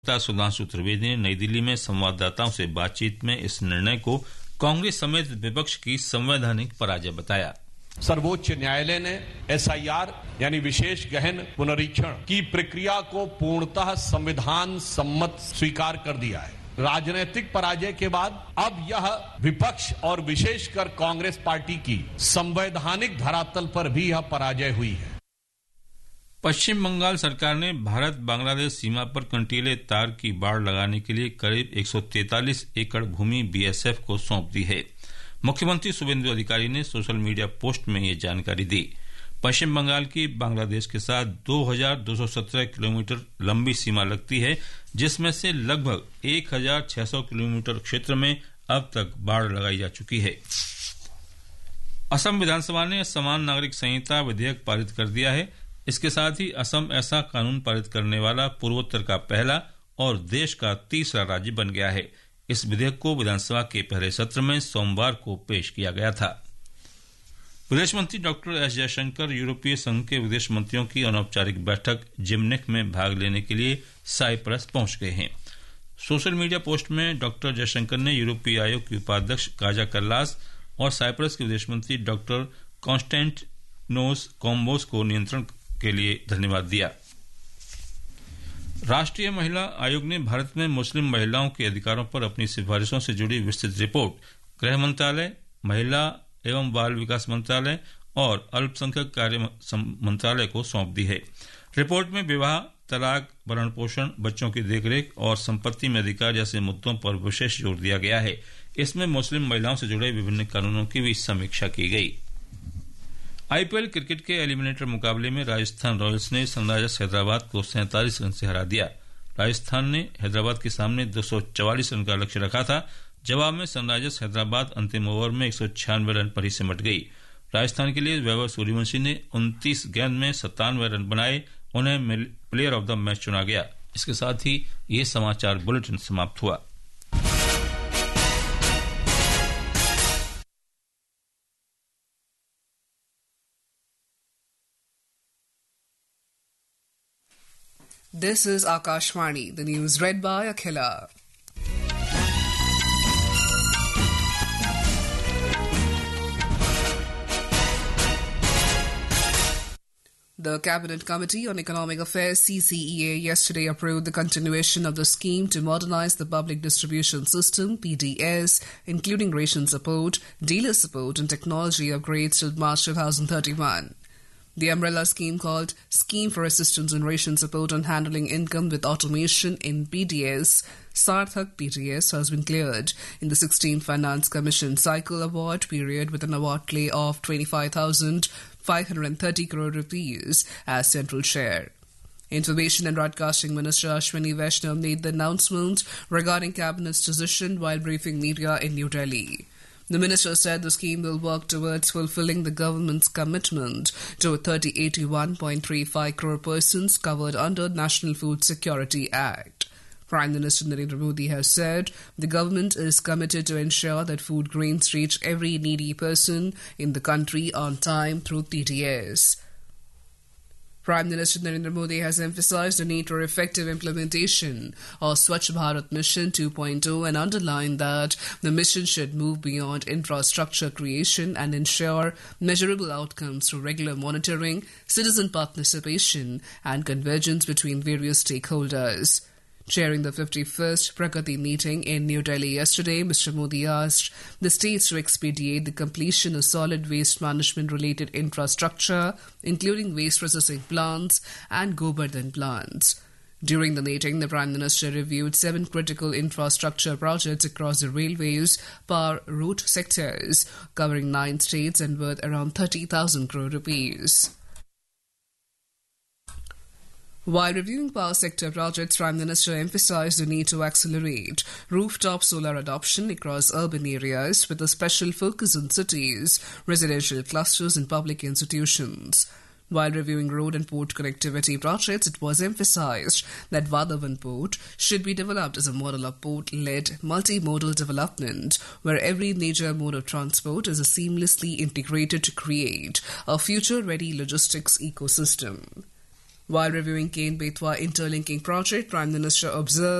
सुधांशु त्रिवेदी ने नई दिल्ली में संवाददाताओं से बातचीत में इस निर्णय को कांग्रेस समेत विपक्ष की संवैधानिक पराजय बताया। सर्वोच्च न्यायालय ने एसआईआर यानी विशेष गहन पुनरीक्षण की प्रक्रिया को पूर्णतः संविधान सम्मत स्वीकार कर दिया है। राजनीतिक पराजय के बाद अब यह विपक्ष और विशेषकर कांग्रेस पार्टी की संवैधानिक धरातल पर भी यह पराजय हुई है। पश्चिम बंगाल सरकार ने भारत बांग्लादेश सीमा पर कंटीले तार की बाड़ लगाने के लिए करीब 143 एकड़ भूमि बीएसएफ को सौंप दी है। मुख्यमंत्री शुभेंदु अधिकारी ने सोशल मीडिया पोस्ट में ये जानकारी दी। पश्चिम बंगाल की बांग्लादेश के साथ 2217 किलोमीटर लंबी सीमा लगती है, जिसमें से लगभग 1600 किलोमीटर क्षेत्र में अब तक बाड़ लगाई जा चुकी है। असम विधानसभा ने समान नागरिक संहिता विधेयक पारित कर दिया है। इसके साथ ही असम ऐसा कानून पारित करने वाला पूर्वोत्तर का पहला और देश का तीसरा राज्य बन गया है। इस विधेयक को विधानसभा के पहले सत्र में सोमवार को पेश किया गया था। विदेश मंत्री डॉक्टर एस जयशंकर यूरोपीय संघ के विदेश मंत्रियों की अनौपचारिक बैठक जिमनिक में भाग लेने के लिए साइप्रस पहुंच गए हैं। सोशल मीडिया पोस्ट में डॉक्टर जयशंकर ने यूरोपीय आयोग के उपाध्यक्ष काजा कल्लास और साइप्रस के विदेश मंत्री डॉक्टर कॉन्स्टेंटिनोस कोम्बोस को नियंत्रण के लिए धन्यवाद दिया। राष्ट्रीय महिला आयोग ने भारत में मुस्लिम महिलाओं के अधिकारों पर अपनी सिफारिशों से जुड़ी विस्तृत रिपोर्ट गृह मंत्रालय, महिला एवं बाल विकास मंत्रालय और अल्पसंख्यक कार्य मंत्रालय को सौंप दी है। रिपोर्ट में विवाह, तलाक, भरण पोषण, बच्चों की देखरेख और संपत्ति में अधिकार जैसे मुद्दों पर विशेष जोर दिया गया है। इसमें मुस्लिम महिलाओं से जुड़े विभिन्न कानूनों की भी समीक्षा की गई। आईपीएल क्रिकेट के एलिमिनेटर मुकाबले में राजस्थान रॉयल्स ने सनराइजर्स हैदराबाद को 47 रन से हरा दिया। राजस्थान ने हैदराबाद के सामने 244 रन का लक्ष्य रखा था। जवाब में सनराइजर्स हैदराबाद अंतिम ओवर में 196 रन पर ही सिमट गई। राजस्थान के लिए वैभव सूर्यवंशी ने 29 गेंद में 97 रन बनाए। उन्हें प्लेयर ऑफ द मैच चुना गया। इसके साथ ही ये समाचार बुलेटिन समाप्त हुआ। This is Akashvani, the news read by Akhila. The Cabinet Committee on Economic Affairs CCEA yesterday approved the continuation of the scheme to modernize the public distribution system PDS, including ration support, dealer support and technology upgrades till March 2031. The umbrella scheme called Scheme for Assistance in Ration Support and Handling Income with Automation in PDS, Sarthak PDS, has been cleared in the 16th Finance Commission Cycle Award period with an award play of 25,530 crore rupees as central share. Information and Broadcasting Minister Ashwini Vaishnaw made the announcement regarding Cabinet's decision while briefing media in New Delhi. The minister said the scheme will work towards fulfilling the government's commitment to 81.35 crore persons covered under National Food Security Act. Prime Minister Narendra Modi has said the government is committed to ensure that food grains reach every needy person in the country on time through PDS. Prime Minister Narendra Modi has emphasized the need for effective implementation of Swachh Bharat Mission 2.0 and underlined that the mission should move beyond infrastructure creation and ensure measurable outcomes through regular monitoring, citizen participation and convergence between various stakeholders. Chairing the 51st Pragati meeting in New Delhi yesterday, Mr. Modi asked the states to expedite the completion of solid waste management-related infrastructure, including waste processing plants and Govardhan plants. During the meeting, the Prime Minister reviewed 7 critical infrastructure projects across the railways, power, road sectors, covering 9 states and worth around 30,000 crore rupees. While reviewing power sector projects, Prime Minister emphasized the need to accelerate rooftop solar adoption across urban areas with a special focus on cities, residential clusters and public institutions. While reviewing road and port connectivity projects, it was emphasized that Vadhavan Port should be developed as a model of port-led multimodal development where every major mode of transport is seamlessly integrated to create a future-ready logistics ecosystem. While reviewing Ken Betwa interlinking project, Prime Minister observed